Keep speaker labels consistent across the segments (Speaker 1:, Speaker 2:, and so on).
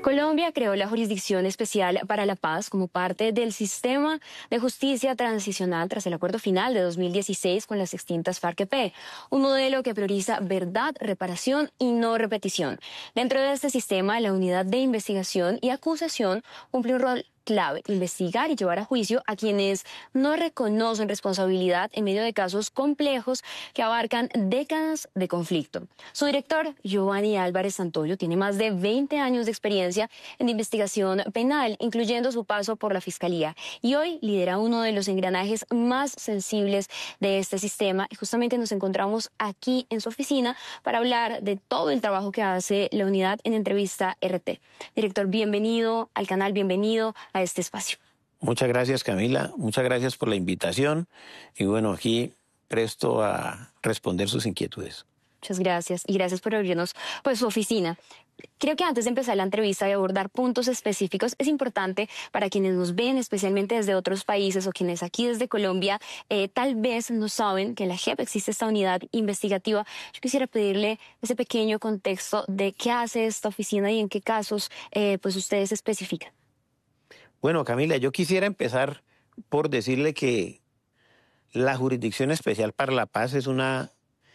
Speaker 1: Colombia creó la Jurisdicción Especial para la Paz como parte del sistema de justicia transicional tras el acuerdo final de 2016 con las extintas FARC-EP, un modelo que prioriza verdad, reparación y no repetición. Dentro de este sistema, la unidad de investigación y acusación cumple un rol clave: investigar y llevar a juicio a quienes no reconocen responsabilidad en medio de casos complejos que abarcan décadas de conflicto. Su director, Giovanni Álvarez Santoyo, tiene más de 20 años de experiencia en investigación penal, incluyendo su paso por la Fiscalía, y hoy lidera uno de los engranajes más sensibles de este sistema. Y justamente nos encontramos aquí en su oficina para hablar de todo el trabajo que hace la unidad en Entrevista RT. Director, bienvenido al canal, bienvenido a este espacio.
Speaker 2: Muchas gracias, Camila. Muchas gracias por la invitación. Y bueno, aquí presto a responder sus inquietudes.
Speaker 1: Muchas gracias. Y gracias por abrirnos su oficina. Creo que antes de empezar la entrevista y abordar puntos específicos, es importante para quienes nos ven, especialmente desde otros países o quienes aquí desde Colombia, tal vez no saben que en la JEP existe esta unidad investigativa. Yo quisiera pedirle ese pequeño contexto de qué hace esta oficina y en qué casos ustedes especifican.
Speaker 2: Bueno, Camila, yo quisiera empezar por decirle que la Jurisdicción Especial para la Paz es una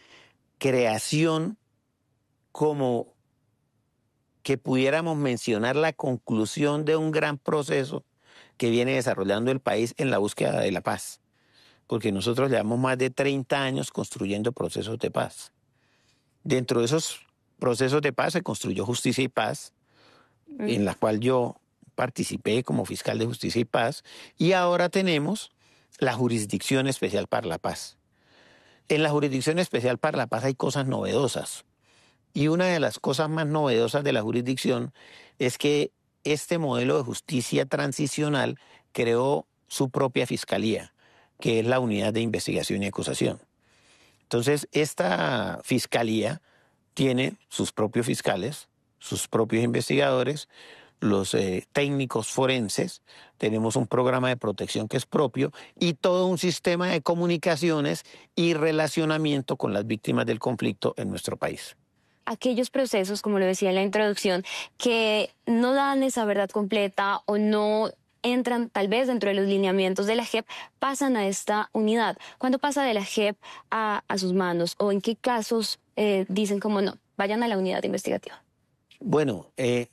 Speaker 2: creación como que pudiéramos mencionar la conclusión de un gran proceso que viene desarrollando el país en la búsqueda de la paz. Porque nosotros llevamos más de 30 años construyendo procesos de paz. Dentro de esos procesos de paz se construyó Justicia y Paz, en la cual yo participé como fiscal de Justicia y Paz, y ahora tenemos la Jurisdicción Especial para la Paz. En la Jurisdicción Especial para la Paz hay cosas novedosas, y una de las cosas más novedosas de la jurisdicción es que este modelo de justicia transicional creó su propia fiscalía, que es la Unidad de Investigación y Acusación. Entonces, esta fiscalía tiene sus propios fiscales, sus propios investigadores, los técnicos forenses, tenemos un programa de protección que es propio y todo un sistema de comunicaciones y relacionamiento con las víctimas del conflicto en nuestro país.
Speaker 1: Aquellos procesos, como lo decía en la introducción, que no dan esa verdad completa o no entran tal vez dentro de los lineamientos de la JEP, pasan a esta unidad. ¿Cuándo pasa de la JEP a sus manos? ¿O en qué casos dicen como no, vayan a la unidad investigativa?
Speaker 2: Bueno,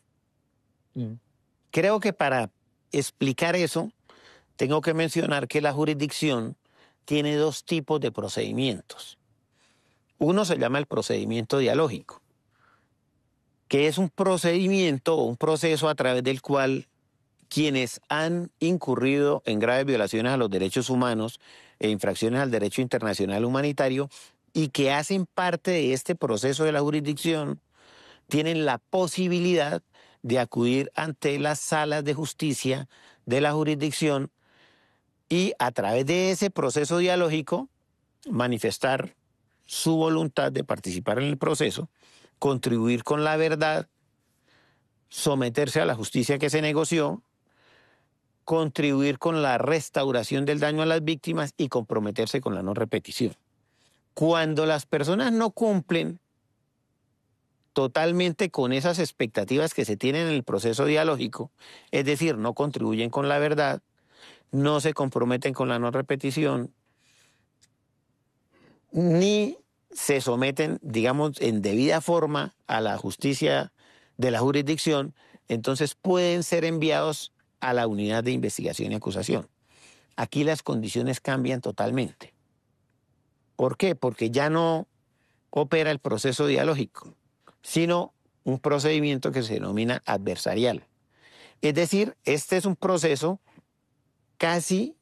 Speaker 2: creo que para explicar eso, tengo que mencionar que la jurisdicción tiene dos tipos de procedimientos. Uno se llama el procedimiento dialógico, que es un procedimiento o un proceso a través del cual quienes han incurrido en graves violaciones a los derechos humanos e infracciones al derecho internacional humanitario y que hacen parte de este proceso de la jurisdicción, tienen la posibilidad de acudir ante las salas de justicia de la jurisdicción y a través de ese proceso dialógico manifestar su voluntad de participar en el proceso, contribuir con la verdad, someterse a la justicia que se negoció, contribuir con la restauración del daño a las víctimas y comprometerse con la no repetición. Cuando las personas no cumplen totalmente con esas expectativas que se tienen en el proceso dialógico, es decir, no contribuyen con la verdad, no se comprometen con la no repetición, ni se someten, digamos, en debida forma a la justicia de la jurisdicción, entonces pueden ser enviados a la unidad de investigación y acusación. Aquí las condiciones cambian totalmente. ¿Por qué? Porque ya no opera el proceso dialógico, sino un procedimiento que se denomina adversarial. Es decir, este es un proceso casi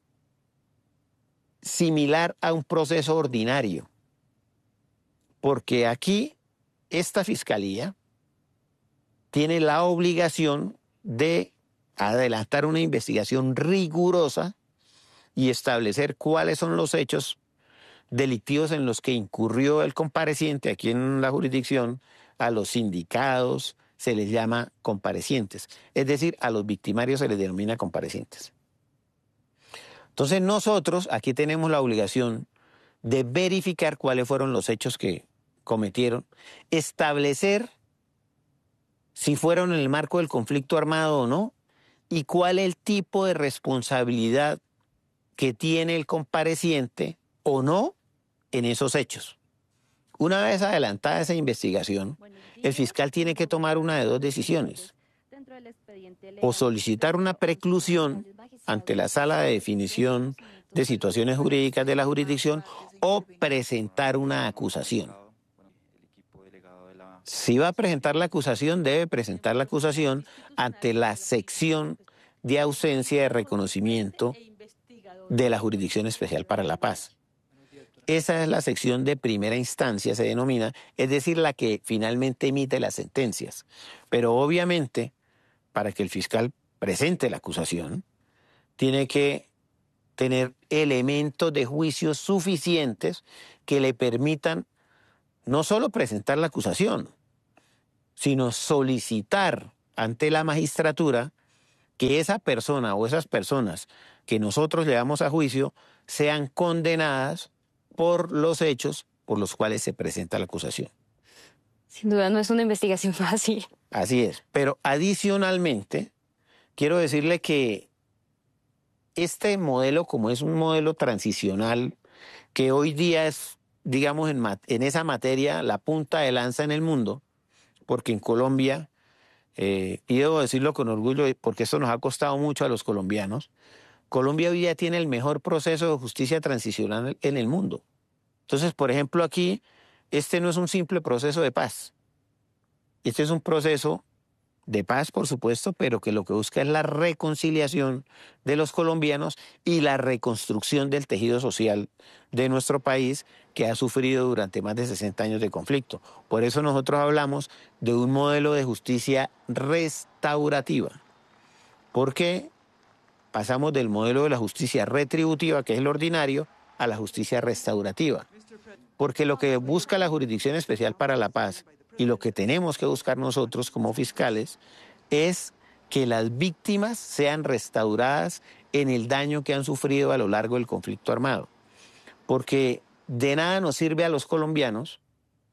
Speaker 2: similar a un proceso ordinario, porque aquí esta fiscalía tiene la obligación de adelantar una investigación rigurosa y establecer cuáles son los hechos delictivos en los que incurrió el compareciente aquí en la jurisdicción. A los sindicados se les llama comparecientes, es decir, a los victimarios se les denomina comparecientes. Entonces nosotros aquí tenemos la obligación de verificar cuáles fueron los hechos que cometieron, establecer si fueron en el marco del conflicto armado o no, y cuál es el tipo de responsabilidad que tiene el compareciente o no en esos hechos. Una vez adelantada esa investigación, el fiscal tiene que tomar una de dos decisiones: o solicitar una preclusión ante la sala de definición de situaciones jurídicas de la jurisdicción o presentar una acusación. Si va a presentar la acusación, debe presentar la acusación ante la sección de ausencia de reconocimiento de la Jurisdicción Especial para la Paz. Esa es la sección de primera instancia, se denomina, es decir, la que finalmente emite las sentencias. Pero obviamente, para que el fiscal presente la acusación, tiene que tener elementos de juicio suficientes que le permitan no solo presentar la acusación, sino solicitar ante la magistratura que esa persona o esas personas que nosotros llevamos a juicio sean condenadas por los hechos por los cuales se presenta la acusación.
Speaker 1: Sin duda no es una investigación fácil.
Speaker 2: Así es, pero adicionalmente quiero decirle que este modelo, como es un modelo transicional, que hoy día es, digamos, en esa materia la punta de lanza en el mundo, porque en Colombia, y debo decirlo con orgullo, porque esto nos ha costado mucho a los colombianos, Colombia hoy día tiene el mejor proceso de justicia transicional en el mundo. Entonces, por ejemplo, aquí, este no es un simple proceso de paz. Este es un proceso de paz, por supuesto, pero que lo que busca es la reconciliación de los colombianos y la reconstrucción del tejido social de nuestro país, que ha sufrido durante más de 60 años de conflicto. Por eso nosotros hablamos de un modelo de justicia restaurativa, porque pasamos del modelo de la justicia retributiva, que es el ordinario, a la justicia restaurativa. Porque lo que busca la Jurisdicción Especial para la Paz y lo que tenemos que buscar nosotros como fiscales es que las víctimas sean restauradas en el daño que han sufrido a lo largo del conflicto armado. Porque de nada nos sirve a los colombianos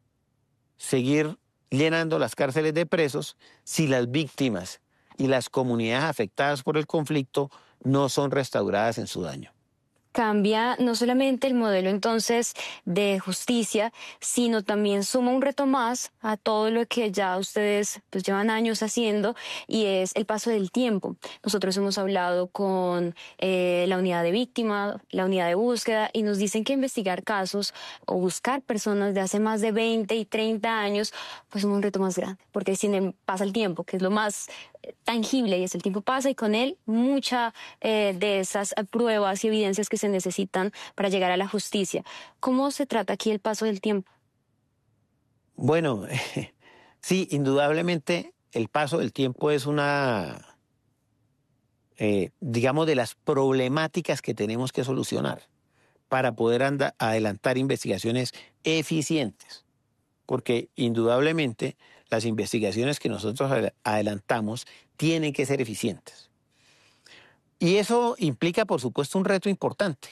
Speaker 2: seguir llenando las cárceles de presos si las víctimas y las comunidades afectadas por el conflicto no son restauradas en su daño.
Speaker 1: Cambia no solamente el modelo entonces de justicia, sino también suma un reto más a todo lo que ya ustedes pues llevan años haciendo, y es el paso del tiempo. Nosotros hemos hablado con la unidad de víctima, la unidad de búsqueda, y nos dicen que investigar casos o buscar personas de hace más de 20 y 30 años pues es un reto más grande, porque pasa el tiempo, que es lo más tangible, y es el tiempo pasa y con él mucha de esas pruebas y evidencias que se necesitan para llegar a la justicia. ¿Cómo se trata aquí el paso del tiempo?
Speaker 2: Bueno, sí, indudablemente el paso del tiempo es una, digamos, de las problemáticas que tenemos que solucionar para poder adelantar investigaciones eficientes. Porque indudablemente las investigaciones que nosotros adelantamos tienen que ser eficientes. Y eso implica, por supuesto, un reto importante.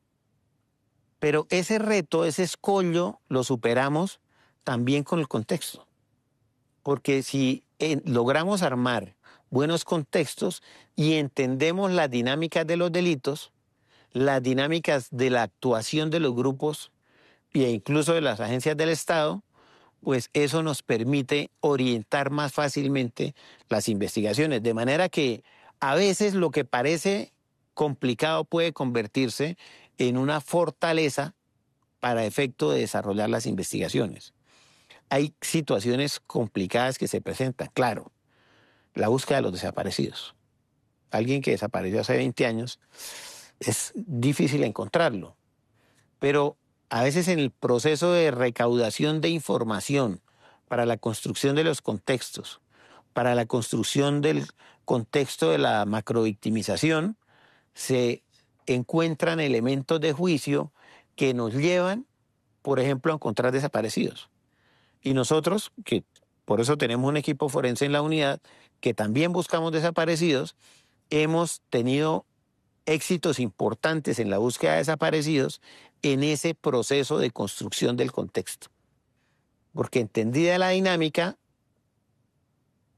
Speaker 2: Pero ese reto, ese escollo, lo superamos también con el contexto. Porque si logramos armar buenos contextos y entendemos las dinámicas de los delitos, las dinámicas de la actuación de los grupos e incluso de las agencias del Estado, pues eso nos permite orientar más fácilmente las investigaciones. De manera que a veces lo que parece complicado puede convertirse en una fortaleza para efecto de desarrollar las investigaciones. Hay situaciones complicadas que se presentan, claro. La búsqueda de los desaparecidos. Alguien que desapareció hace 20 años, es difícil encontrarlo. Pero a veces en el proceso de recaudación de información para la construcción de los contextos, para la construcción del contexto de la macrovictimización, se encuentran elementos de juicio que nos llevan, por ejemplo, a encontrar desaparecidos. Y nosotros, que por eso tenemos un equipo forense en la unidad, que también buscamos desaparecidos, hemos tenido éxitos importantes en la búsqueda de desaparecidos en ese proceso de construcción del contexto. Porque entendida la dinámica,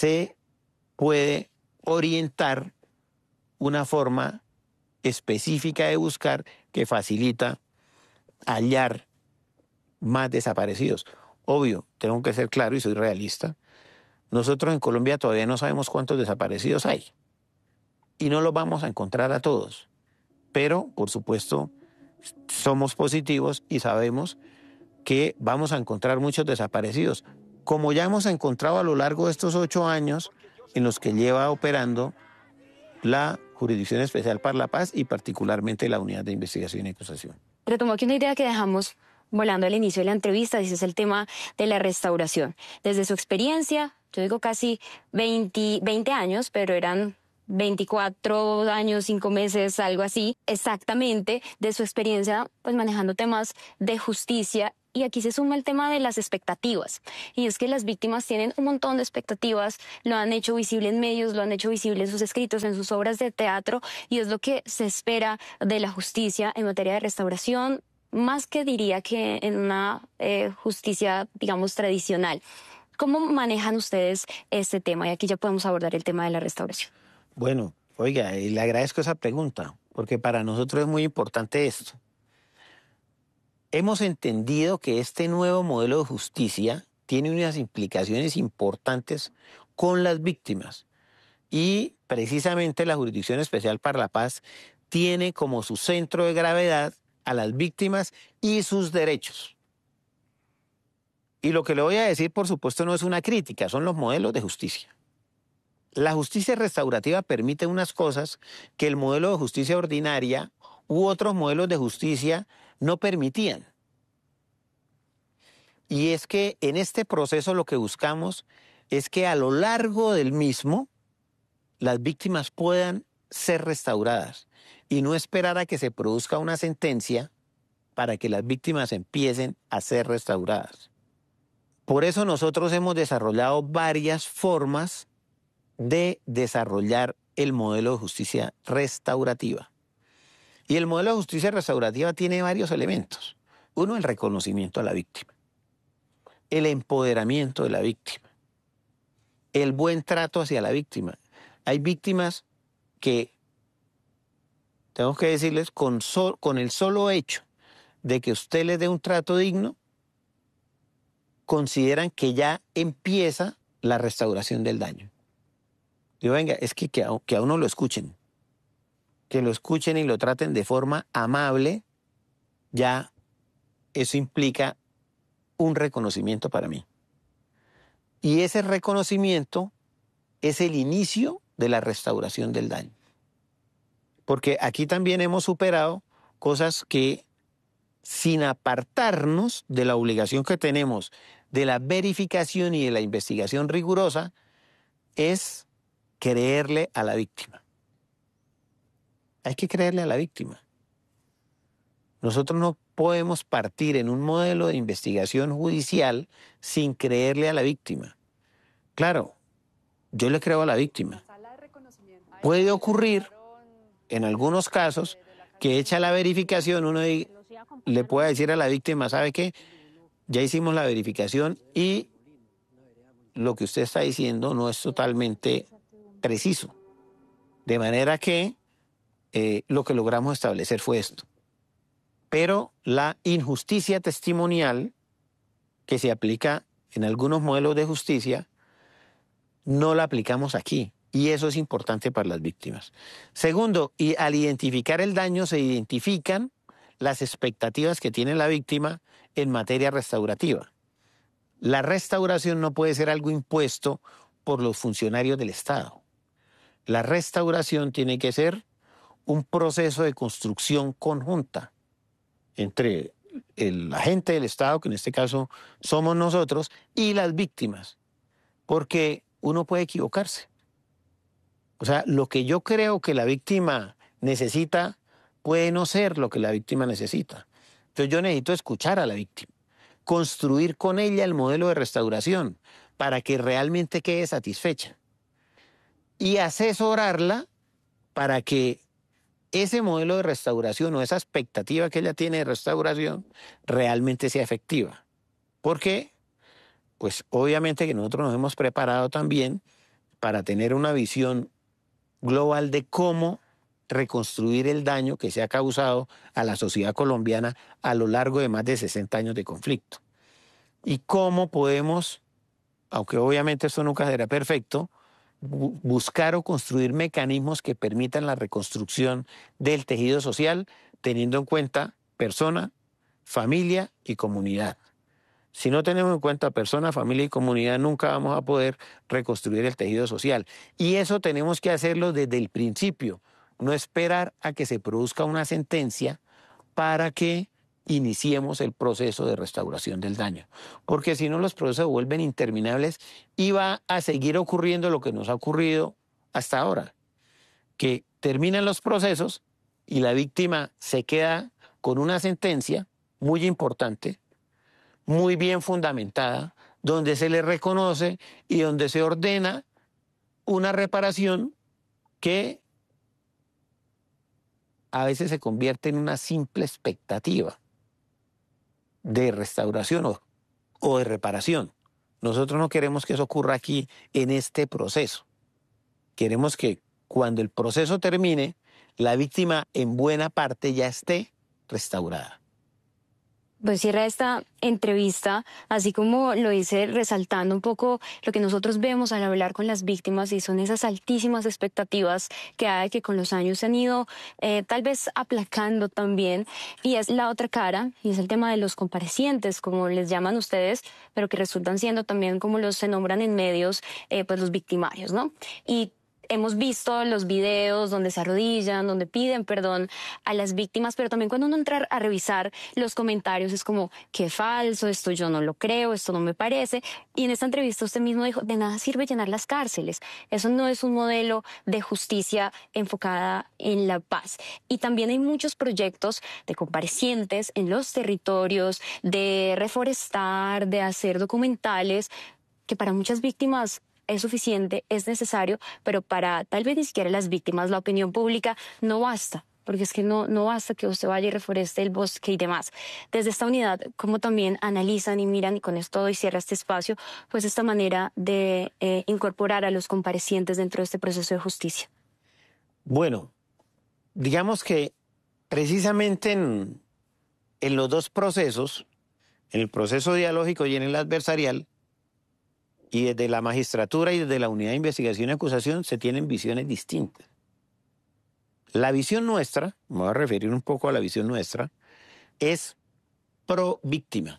Speaker 2: se puede orientar una forma específica de buscar que facilita hallar más desaparecidos. Obvio, tengo que ser claro y soy realista. Nosotros en Colombia todavía no sabemos cuántos desaparecidos hay y no los vamos a encontrar a todos. Pero, por supuesto, somos positivos y sabemos que vamos a encontrar muchos desaparecidos, como ya hemos encontrado a lo largo de estos 8 años en los que lleva operando la Jurisdicción Especial para la Paz y particularmente la Unidad de Investigación y Acusación.
Speaker 1: Retomo aquí una idea que dejamos volando al inicio de la entrevista, y ese es el tema de la restauración. Desde su experiencia, yo digo casi 20 años, pero eran 24 años, 5 meses, algo así, exactamente, de su experiencia pues manejando temas de justicia. Y aquí se suma el tema de las expectativas. Y es que las víctimas tienen un montón de expectativas, lo han hecho visible en medios, lo han hecho visible en sus escritos, en sus obras de teatro, y es lo que se espera de la justicia en materia de restauración, más que diría que en una justicia, digamos, tradicional. ¿Cómo manejan ustedes este tema? Y aquí ya podemos abordar el tema de la restauración.
Speaker 2: Bueno, oiga, le agradezco esa pregunta, porque para nosotros es muy importante esto. Hemos entendido que este nuevo modelo de justicia tiene unas implicaciones importantes con las víctimas y precisamente la Jurisdicción Especial para la Paz tiene como su centro de gravedad a las víctimas y sus derechos. Y lo que le voy a decir, por supuesto, no es una crítica, son los modelos de justicia. La justicia restaurativa permite unas cosas que el modelo de justicia ordinaria u otros modelos de justicia no permitían. Y es que en este proceso lo que buscamos es que a lo largo del mismo las víctimas puedan ser restauradas y no esperar a que se produzca una sentencia para que las víctimas empiecen a ser restauradas. Por eso nosotros hemos desarrollado varias formas de desarrollar el modelo de justicia restaurativa. Y el modelo de justicia restaurativa tiene varios elementos. Uno, el reconocimiento a la víctima, el empoderamiento de la víctima, el buen trato hacia la víctima. Hay víctimas que, tengo que decirles, con el solo hecho de que usted les dé un trato digno, consideran que ya empieza la restauración del daño. Digo, venga, es que a uno lo escuchen. Que lo escuchen y lo traten de forma amable, ya eso implica un reconocimiento para mí. Y ese reconocimiento es el inicio de la restauración del daño. Porque aquí también hemos superado cosas que, sin apartarnos de la obligación que tenemos de la verificación y de la investigación rigurosa, es creerle a la víctima. Hay que creerle a la víctima. Nosotros no podemos partir en un modelo de investigación judicial sin creerle a la víctima. Claro, yo le creo a la víctima. Puede ocurrir, en algunos casos, que hecha la verificación, uno le pueda decir a la víctima, ¿sabe qué? Ya hicimos la verificación y lo que usted está diciendo no es totalmente preciso. De manera que lo que logramos establecer fue esto. Pero la injusticia testimonial que se aplica en algunos modelos de justicia, no la aplicamos aquí. Y eso es importante para las víctimas. Segundo, y al identificar el daño se identifican las expectativas que tiene la víctima en materia restaurativa. La restauración no puede ser algo impuesto por los funcionarios del Estado. La restauración tiene que ser un proceso de construcción conjunta entre el agente del Estado, que en este caso somos nosotros, y las víctimas, porque uno puede equivocarse. O sea, lo que yo creo que la víctima necesita puede no ser lo que la víctima necesita. Entonces yo necesito escuchar a la víctima, construir con ella el modelo de restauración para que realmente quede satisfecha y asesorarla para que ese modelo de restauración o esa expectativa que ella tiene de restauración realmente sea efectiva. Porque, pues obviamente que nosotros nos hemos preparado también para tener una visión global de cómo reconstruir el daño que se ha causado a la sociedad colombiana a lo largo de más de 60 años de conflicto. Y cómo podemos, aunque obviamente esto nunca será perfecto, buscar o construir mecanismos que permitan la reconstrucción del tejido social, teniendo en cuenta persona, familia y comunidad. Si no tenemos en cuenta persona, familia y comunidad, nunca vamos a poder reconstruir el tejido social. Y eso tenemos que hacerlo desde el principio, no esperar a que se produzca una sentencia para que iniciemos el proceso de restauración del daño. Porque si no, los procesos se vuelven interminables y va a seguir ocurriendo lo que nos ha ocurrido hasta ahora, que terminan los procesos y la víctima se queda con una sentencia muy importante, muy bien fundamentada, donde se le reconoce y donde se ordena una reparación que a veces se convierte en una simple expectativa de restauración o de reparación. Nosotros no queremos que eso ocurra aquí en este proceso. Queremos que cuando el proceso termine, la víctima en buena parte ya esté restaurada.
Speaker 1: Pues cierra esta entrevista, así como lo hice, resaltando un poco lo que nosotros vemos al hablar con las víctimas, y son esas altísimas expectativas que hay, que con los años se han ido tal vez aplacando también. Y es la otra cara, y es el tema de los comparecientes, como les llaman ustedes, pero que resultan siendo también, como los se nombran en medios, pues los victimarios, ¿no? Y hemos visto los videos donde se arrodillan, donde piden perdón a las víctimas, pero también cuando uno entra a revisar los comentarios es como, qué falso, esto yo no lo creo, esto no me parece. Y en esta entrevista usted mismo dijo, de nada sirve llenar las cárceles. Eso no es un modelo de justicia enfocada en la paz. Y también hay muchos proyectos de comparecientes en los territorios, de reforestar, de hacer documentales, que para muchas víctimas es suficiente, es necesario, pero para tal vez ni siquiera las víctimas, la opinión pública, no basta. Porque es que no basta que usted vaya y reforeste el bosque y demás. Desde esta unidad, ¿cómo también analizan y miran, y con esto doy cierre a este espacio, pues esta manera de incorporar a los comparecientes dentro de este proceso de justicia?
Speaker 2: Bueno, digamos que precisamente en los dos procesos, en el proceso dialógico y en el adversarial, y desde la magistratura y desde la unidad de investigación y acusación se tienen visiones distintas. La visión nuestra, me voy a referir un poco a la visión nuestra, es pro víctima.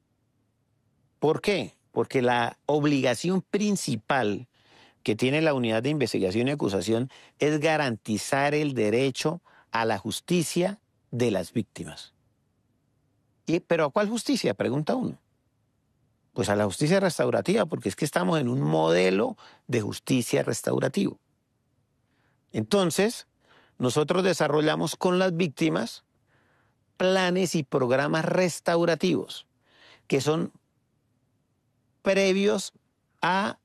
Speaker 2: ¿Por qué? Porque la obligación principal que tiene la unidad de investigación y acusación es garantizar el derecho a la justicia de las víctimas. ¿Pero a cuál justicia? Pregunta uno. Pues a la justicia restaurativa, porque es que estamos en un modelo de justicia restaurativo. Entonces, nosotros desarrollamos con las víctimas planes y programas restaurativos que son previos a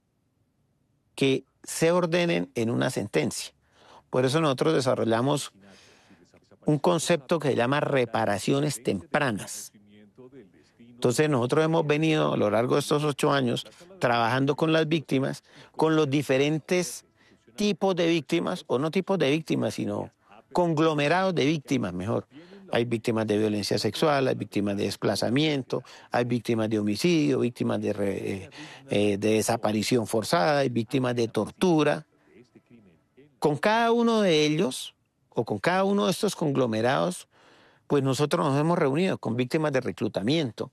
Speaker 2: que se ordenen en una sentencia. Por eso nosotros desarrollamos un concepto que se llama reparaciones tempranas. Entonces nosotros hemos venido a lo largo de estos 8 años trabajando con las víctimas, con los diferentes tipos de víctimas, o no tipos de víctimas, sino conglomerados de víctimas, mejor. Hay víctimas de violencia sexual, hay víctimas de desplazamiento, hay víctimas de homicidio, víctimas de desaparición forzada, hay víctimas de tortura. Con cada uno de ellos, o con cada uno de estos conglomerados, pues nosotros nos hemos reunido con víctimas de reclutamiento.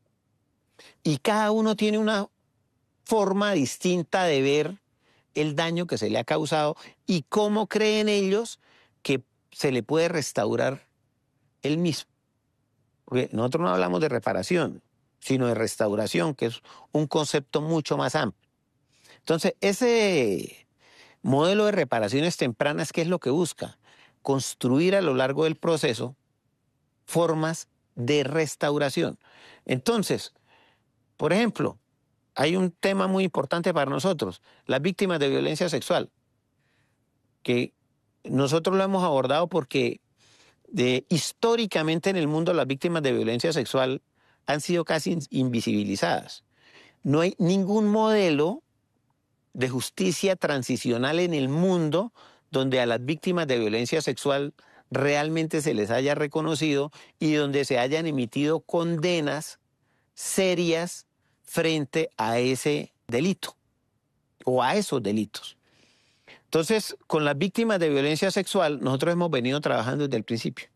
Speaker 2: Y cada uno tiene una forma distinta de ver el daño que se le ha causado y cómo creen ellos que se le puede restaurar el mismo. Porque nosotros no hablamos de reparación, sino de restauración, que es un concepto mucho más amplio. Entonces, ese modelo de reparaciones tempranas, ¿qué es lo que busca? Construir a lo largo del proceso formas de restauración. Entonces, por ejemplo, hay un tema muy importante para nosotros, las víctimas de violencia sexual, que nosotros lo hemos abordado porque históricamente en el mundo las víctimas de violencia sexual han sido casi invisibilizadas. No hay ningún modelo de justicia transicional en el mundo donde a las víctimas de violencia sexual realmente se les haya reconocido y donde se hayan emitido condenas serias frente a ese delito o a esos delitos. Entonces, con las víctimas de violencia sexual, nosotros hemos venido trabajando desde el principio.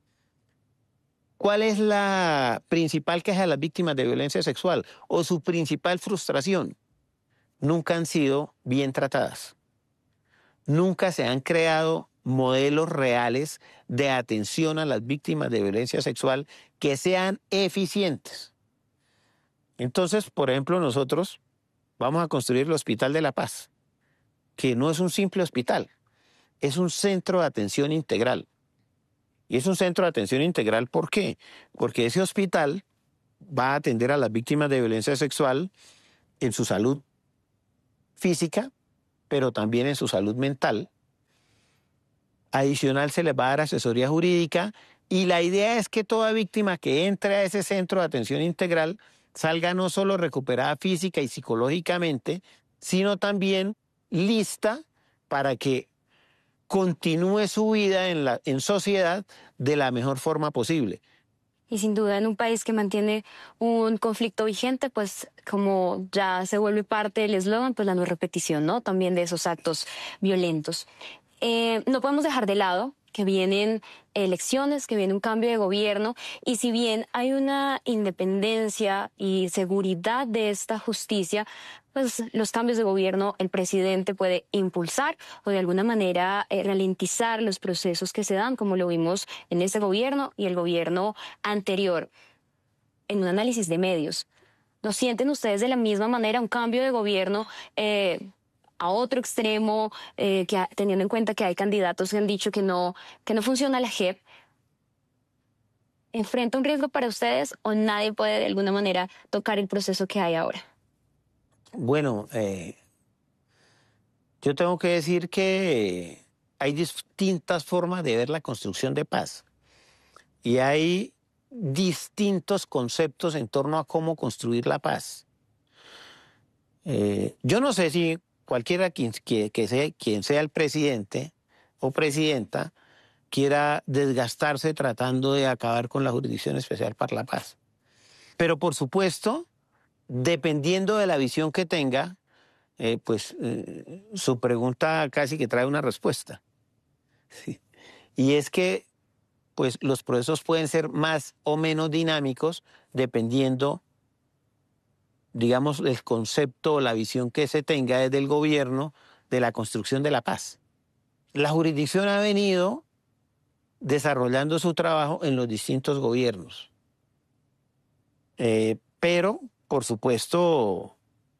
Speaker 2: ¿Cuál es la principal queja de las víctimas de violencia sexual o su principal frustración? Nunca han sido bien tratadas. Nunca se han creado modelos reales de atención a las víctimas de violencia sexual que sean eficientes. Entonces, por ejemplo, nosotros vamos a construir el Hospital de la Paz, que no es un simple hospital, es un centro de atención integral. Y es un centro de atención integral, ¿por qué? Porque ese hospital va a atender a las víctimas de violencia sexual en su salud física, pero también en su salud mental. Adicional se les va a dar asesoría jurídica y la idea es que toda víctima que entre a ese centro de atención integral salga no solo recuperada física y psicológicamente, sino también lista para que continúe su vida en sociedad de la mejor forma posible.
Speaker 1: Y sin duda en un país que mantiene un conflicto vigente, pues como ya se vuelve parte del eslogan, pues la no repetición, ¿no? También de esos actos violentos. No podemos dejar de lado que vienen elecciones, que viene un cambio de gobierno, y si bien hay una independencia y seguridad de esta justicia, pues los cambios de gobierno el presidente puede impulsar o de alguna manera ralentizar los procesos que se dan, como lo vimos en este gobierno y el gobierno anterior. En un análisis de medios, ¿no sienten ustedes de la misma manera un cambio de gobierno a otro extremo, teniendo en cuenta que hay candidatos que han dicho que no funciona la JEP? ¿Enfrenta un riesgo para ustedes o nadie puede de alguna manera tocar el proceso que hay ahora?
Speaker 2: Bueno, yo tengo que decir que hay distintas formas de ver la construcción de paz y hay distintos conceptos en torno a cómo construir la paz. Yo no sé si cualquiera quien sea el presidente o presidenta quiera desgastarse tratando de acabar con la Jurisdicción Especial para la Paz. Pero por supuesto, dependiendo de la visión que tenga, su pregunta casi que trae una respuesta. Sí. Y es que pues, los procesos pueden ser más o menos dinámicos dependiendo, digamos, el concepto o la visión que se tenga desde el gobierno de la construcción de la paz. La jurisdicción ha venido desarrollando su trabajo en los distintos gobiernos. Pero, por supuesto,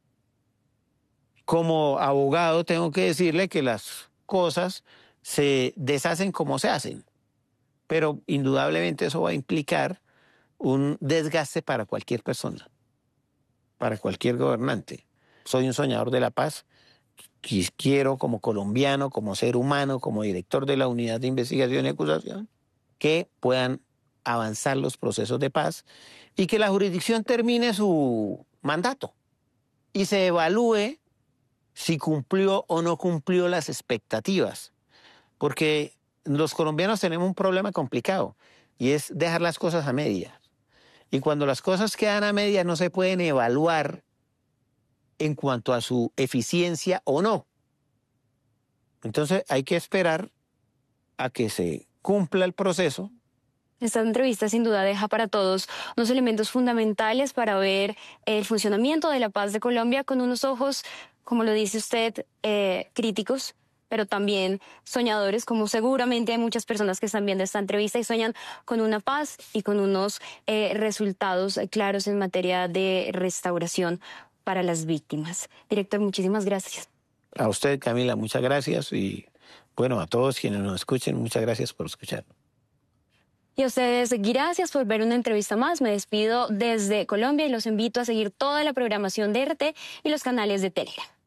Speaker 2: como abogado tengo que decirle que las cosas se deshacen como se hacen. Pero indudablemente eso va a implicar un desgaste para cualquier persona, para cualquier gobernante. Soy un soñador de la paz. Quiero como colombiano, como ser humano, como director de la Unidad de Investigación y Acusación, que puedan avanzar los procesos de paz y que la jurisdicción termine su mandato y se evalúe si cumplió o no cumplió las expectativas. Porque los colombianos tenemos un problema complicado y es dejar las cosas a medias. Y cuando las cosas quedan a medias no se pueden evaluar en cuanto a su eficiencia o no. Entonces hay que esperar a que se cumpla el proceso.
Speaker 1: Esta entrevista sin duda deja para todos unos elementos fundamentales para ver el funcionamiento de la paz de Colombia con unos ojos, como lo dice usted, críticos, pero también soñadores, como seguramente hay muchas personas que están viendo esta entrevista y sueñan con una paz y con unos resultados claros en materia de restauración para las víctimas. Director, muchísimas gracias.
Speaker 2: A usted, Camila, muchas gracias y bueno, a todos quienes nos escuchen, muchas gracias por escuchar.
Speaker 1: Y a ustedes, gracias por ver una entrevista más. Me despido desde Colombia y los invito a seguir toda la programación de RT y los canales de Telegram.